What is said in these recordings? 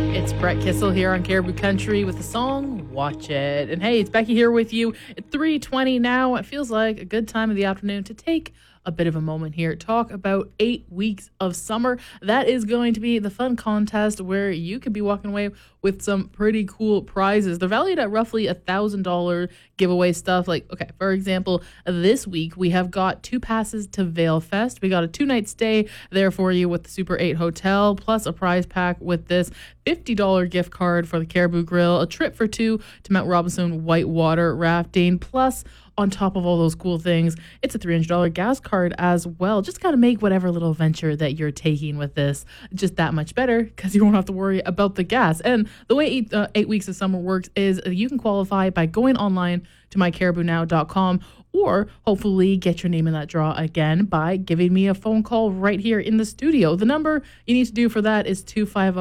It's Brett Kissel here on Caribou Country with the song Watch It. And hey, it's Becky here with you at 3:20 now. It feels like a good time of the afternoon to take a bit of a moment here, talk about 8 weeks of summer. That is going to be the fun contest where you could be walking away with some pretty cool prizes. They're valued at roughly $1,000 giveaway stuff. Like, okay, for example, this week we have got 2 passes to Vail Fest. We got a 2-night stay there for you with the Super 8 Hotel, plus a prize pack with this $50 gift card for the Caribou Grill, a trip for 2 to Mount Robinson whitewater rafting, plus on top of all those cool things, it's a $300 gas card as well. Just got to make whatever little venture that you're taking with this just that much better, because you won't have to worry about the gas. And the way 8 weeks of summer works is you can qualify by going online to mycaribounow.com, or hopefully get your name in that draw again by giving me a phone call right here in the studio. The number you need to do for that is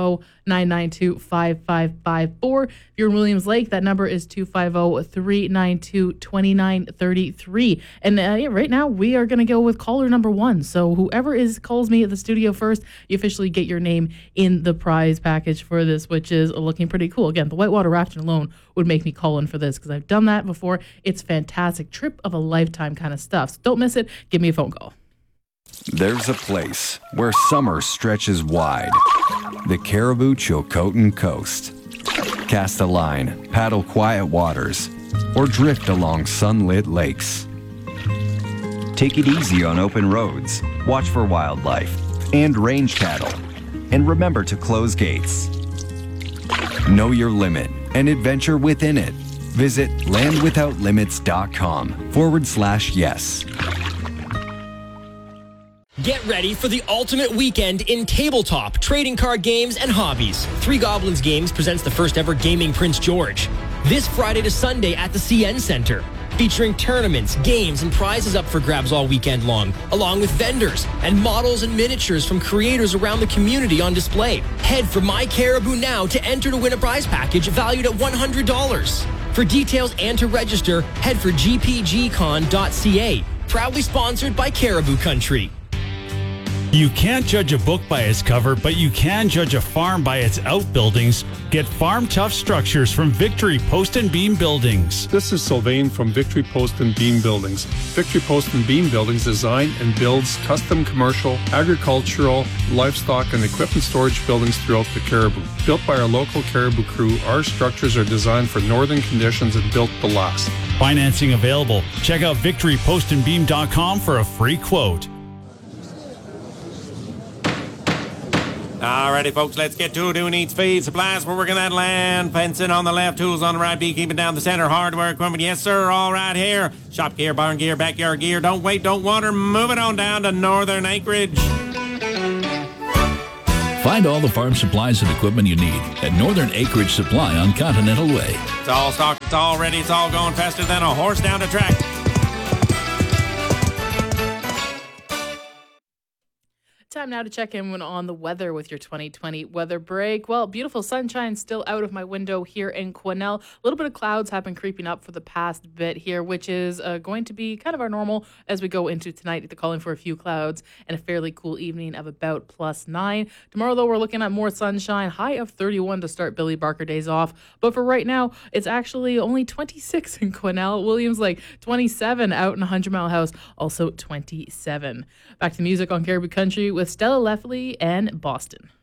250-992-5554. If you're in Williams Lake, that number is 250-392-2933. And right now, we are going to go with caller number 1. So whoever calls me at the studio first, you officially get your name in the prize package for this, which is looking pretty cool. Again, the whitewater rafting alone would make me call in for this, because I've done that before. It's fantastic. Trip of a lifetime kind of stuff. So don't miss it. Give me a phone call. There's a place where summer stretches wide. The Caribou Chilcotin Coast. Cast a line, paddle quiet waters, or drift along sunlit lakes. Take it easy on open roads, watch for wildlife and range cattle, and remember to close gates. Know your limit and adventure within it. Visit landwithoutlimits.com/yes. Get ready for the ultimate weekend in tabletop, trading card games, and hobbies. Three Goblins Games presents the first ever Gaming Prince George. This Friday to Sunday at the CN Center. Featuring tournaments, games, and prizes up for grabs all weekend long, along with vendors and models and miniatures from creators around the community on display. Head for My Caribou now to enter to win a prize package valued at $100. For details and to register, head for gpgcon.ca. Proudly sponsored by Caribou Country. You can't judge a book by its cover, but you can judge a farm by its outbuildings. Get Farm Tough Structures from Victory Post and Beam Buildings. This is Sylvain from Victory Post and Beam Buildings. Victory Post and Beam Buildings design and builds custom commercial, agricultural, livestock, and equipment storage buildings throughout the Caribou. Built by our local Caribou crew, our structures are designed for northern conditions and built to last. Financing available. Check out victorypostandbeam.com for a free quote. Alrighty, folks, let's get to it. Who needs feed? Supplies, we're working that land. Fencing on the left, tools on the right, beekeeping down the center, hardware equipment, yes, sir, all right here. Shop gear, barn gear, backyard gear. Don't wait, don't wander. Move it on down to Northern Acreage. Find all the farm supplies and equipment you need at Northern Acreage Supply on Continental Way. It's all stocked, it's all ready, it's all going faster than a horse down the track. Time now to check in on the weather with your 2020 weather break. Well, beautiful sunshine still out of my window here in Quesnel. A little bit of clouds have been creeping up for the past bit here, which is going to be kind of our normal as we go into tonight. They're calling for a few clouds and a fairly cool evening of about +9. Tomorrow, though, we're looking at more sunshine, high of 31 to start Billy Barker days off. But for right now, it's actually only 26 in Quesnel. Williams Lake, 27 out in 100 Mile House, also 27. Back to music on Caribou Country with Stella Leffley and Boston.